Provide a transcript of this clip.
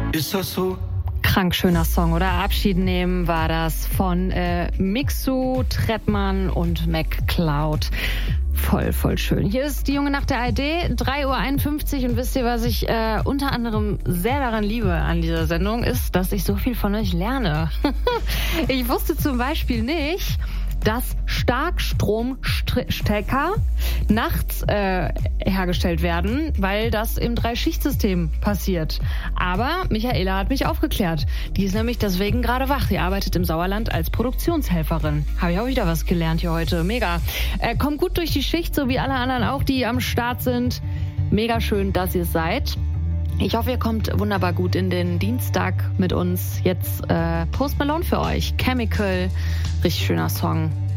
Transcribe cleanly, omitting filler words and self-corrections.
Ist das so? Krank schöner Song, oder? Abschied nehmen war das von Mixu, Trettmann und MacLeod. Voll schön. Hier ist die Junge Nacht der ARD, 3:51 Uhr. Und wisst ihr, was ich unter anderem sehr daran liebe an dieser Sendung, ist, dass ich so viel von euch lerne. Ich wusste zum Beispiel nicht, dass Starkstromstecker nachts hergestellt werden, weil das im 3-Schichtsystem passiert. Aber Michaela hat mich aufgeklärt. Die ist nämlich deswegen gerade wach. Die arbeitet im Sauerland als Produktionshelferin. Habe ich auch wieder was gelernt hier heute. Mega. Kommt gut durch die Schicht, so wie alle anderen auch, die am Start sind. Mega schön, dass ihr seid. Ich hoffe, ihr kommt wunderbar gut in den Dienstag mit uns. Jetzt Post Malone für euch. Chemical. Richtig schöner Song.